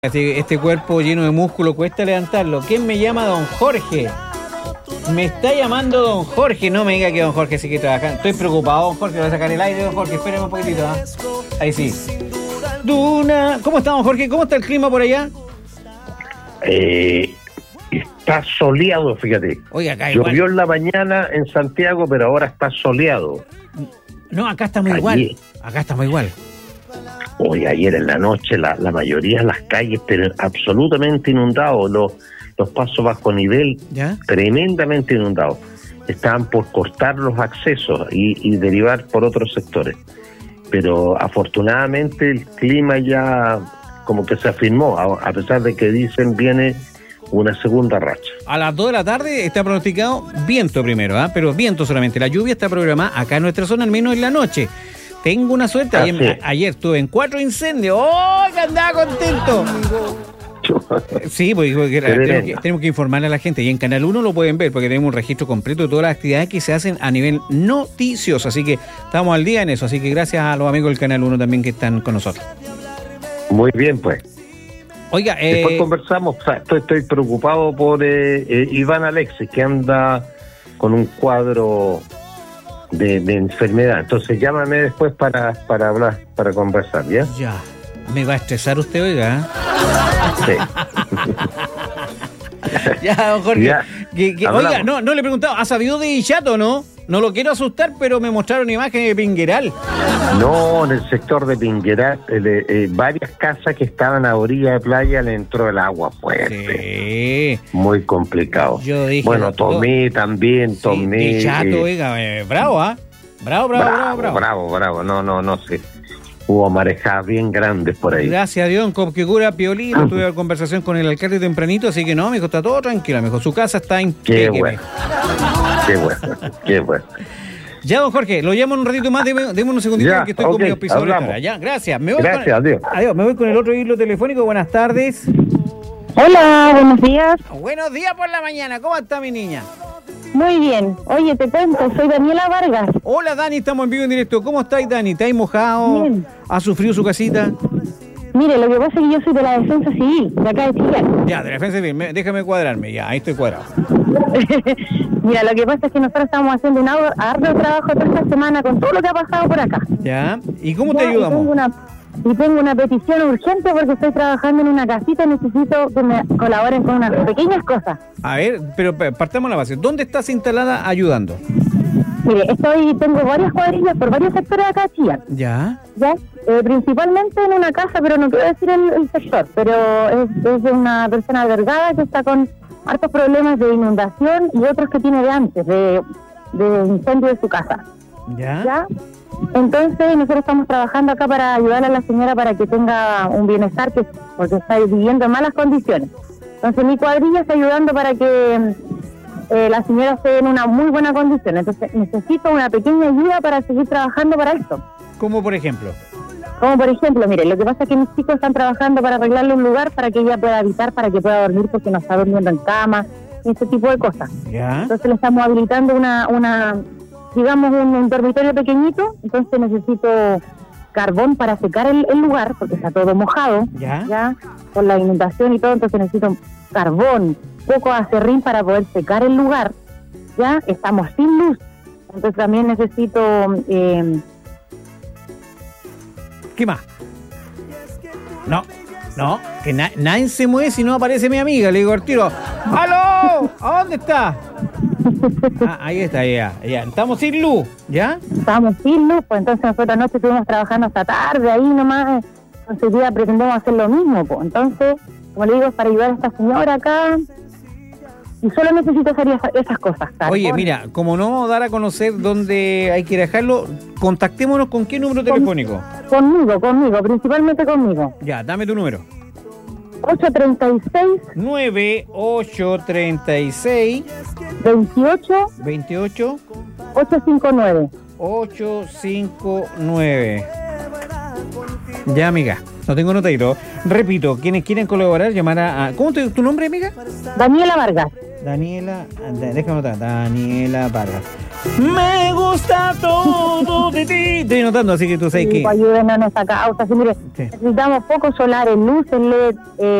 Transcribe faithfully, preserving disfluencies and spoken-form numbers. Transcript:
Este, este cuerpo lleno de músculo cuesta levantarlo. ¿Quién me llama? Don Jorge. Me está llamando Don Jorge. No me diga que Don Jorge sigue trabajando. Estoy preocupado, Don Jorge. Voy a sacar el aire, Don Jorge. Espérame un poquitito. ¿eh? Ahí sí. Duna. ¿Cómo está, Don Jorge? ¿Cómo está el clima por allá? Eh, está soleado, fíjate. Oiga, acá Llovió igual. en la mañana en Santiago, pero ahora está soleado. No, acá estamos Allí. igual. Acá estamos igual. Hoy ayer en la noche la, la mayoría de las calles pero absolutamente inundados, los, los pasos bajo nivel ¿Ya? tremendamente inundados. Estaban por cortar los accesos y, y derivar por otros sectores. Pero afortunadamente el clima ya como que se afirmó, a, a pesar de que dicen viene una segunda racha. A las dos de la tarde está pronosticado viento primero, ¿ah? Pero viento solamente. La lluvia está programada acá en nuestra zona, al menos en la noche. Tengo una suerte. Ah, Ayer, sí. ayer estuve en cuatro incendios. ¡Oh, que andaba contento! Sí, porque, porque tenemos, que, tenemos que informarle a la gente. Y en Canal uno lo pueden ver porque tenemos un registro completo de todas las actividades que se hacen a nivel noticioso. Así que estamos al día en eso. Así que gracias a los amigos del Canal uno también que están con nosotros. Muy bien, pues. Oiga, eh... Después conversamos. O sea, estoy, estoy preocupado por eh, eh, Iván Alexis, que anda con un cuadro de, de enfermedad. Entonces llámame después para, para hablar, para conversar, ¿ya? Ya. Me va a estresar usted, oiga. Sí. Ya, don Jorge. Ya, que, que, oiga, no, no le he preguntado, ¿ha sabido de Ichato, no? No lo quiero asustar, pero me mostraron imágenes de Pingueral. No, en el sector de Pingueral, eh, eh, varias casas que estaban a orilla de playa le entró el agua fuerte. Sí. Muy complicado. Yo dije, bueno, Tomé también, sí, Tomé. Ichato, eh, oiga, eh, bravo, ¿ah? ¿eh? Bravo, bravo, bravo, bravo, bravo. bravo, bravo. No, no, no sé. Hubo marejadas bien grandes por ahí. Gracias a Dios, con que cura Piolín, tuve una conversación con el alcalde tempranito, así que no, me dijo, está todo tranquilo, me dijo, su casa está en Qué bueno. Qué bueno, qué bueno. Ya, don Jorge, lo llamo en un ratito más, deme, deme unos segunditos Ya, que estoy okay, con mi auspiciador. hablamos. Ya, gracias. Me voy Gracias, con, adiós. Adiós, me voy con el otro hilo telefónico. Buenas tardes. Hola, buenos días. Buenos días por la mañana, ¿cómo está mi niña? Muy bien. Oye, te cuento, soy Daniela Vargas. Hola Dani, estamos en vivo en directo. ¿Cómo estáis, Dani? ¿Estáis mojado? Bien. ¿Ha sufrido su casita? Mire, lo que pasa es que yo soy de la Defensa Civil, de acá de Chillán. Ya, de la defensa civil, me- déjame cuadrarme, ya, ahí estoy cuadrado. Mira, lo que pasa es que nosotros estamos haciendo un arduo, arduo trabajo toda esta semana con todo lo que ha pasado por acá. ¿Ya? ¿Y cómo te Ya, y tengo ayudamos? una, y tengo una petición urgente porque estoy trabajando en una casita y necesito que me colaboren con unas pequeñas cosas. A ver, pero pa- partamos la base. ¿Dónde estás instalada ayudando? Mire, estoy, tengo varias cuadrillas por varios sectores de acá de Chillán. ¿Ya? ¿Ya? Eh, principalmente en una casa, pero no quiero decir el, el sector, pero es, es de una persona albergada que está con hartos problemas de inundación y otros que tiene de antes, de, de incendio de su casa. ¿Ya? ¿Ya? Entonces nosotros estamos trabajando acá para ayudar a la señora para que tenga un bienestar, que porque está viviendo en malas condiciones. Entonces mi cuadrilla está ayudando para que eh, la señora esté en una muy buena condición. Entonces necesito una pequeña ayuda para seguir trabajando para esto. ¿Cómo por ejemplo? Como por ejemplo, mire, lo que pasa es que mis chicos están trabajando para arreglarle un lugar para que ella pueda habitar, para que pueda dormir porque no está durmiendo en cama, ese tipo de cosas. ¿Ya? Entonces le estamos habilitando una, una digamos, un, un dormitorio pequeñito, entonces necesito carbón para secar el, el lugar, porque está todo mojado, ¿Ya? ya, por la inundación y todo, entonces necesito carbón, poco acerrín para poder secar el lugar, ya, estamos sin luz, entonces también necesito... Eh, ¿Qué más? No, no, que na- nadie se mueve si no aparece mi amiga. Le digo al tiro, ¡aló! ¿A dónde está? Ah, ahí está, ya, ya. Estamos sin luz, ¿ya? Estábamos sin luz, pues entonces nosotros anoche estuvimos trabajando hasta tarde ahí nomás, entonces hoy día pretendemos hacer lo mismo, pues entonces, como le digo, es para ayudar a esta señora acá, y solo necesito hacer esa- esas cosas. carbón. Oye, mira, como no vamos a dar a conocer dónde hay que dejarlo, contactémonos con qué número telefónico. Conmigo, conmigo, principalmente conmigo. Ya, dame tu número. ocho tres seis, nueve ocho tres seis, veintiocho, veintiocho, ocho cinco nueve. ocho cinco nueve. Ya, amiga. Lo tengo notado. Repito, quienes quieran colaborar, llamar a... a ¿Cómo te, tu nombre, amiga? Daniela Vargas. Daniela, déjame notar, Daniela Vargas. Me gusta todo de ti. Estoy notando, así que tú sabes sí, que... Ayúdenos en esta causa. Sí, mire, sí. Necesitamos pocos solares, luces L E D, eh,